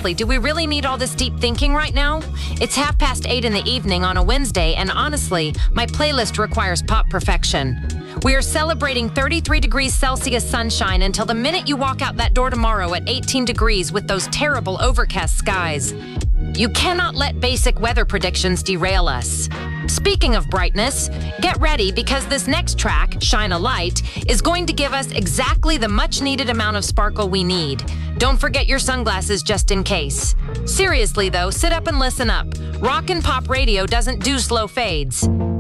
seriously, do we really need all this deep thinking right now? It's 8:30 in the evening on a Wednesday, and honestly, my playlist requires pop perfection. We are celebrating 33 degrees Celsius sunshine until the minute you walk out that door tomorrow at 18 degrees with those terrible overcast skies. You cannot let basic weather predictions derail us. Speaking of brightness, get ready because this next track, Shine a Light, is going to give us exactly the much-needed amount of sparkle we need. Don't forget your sunglasses just in case. Seriously though, sit up and listen up. Rock and pop radio doesn't do slow fades.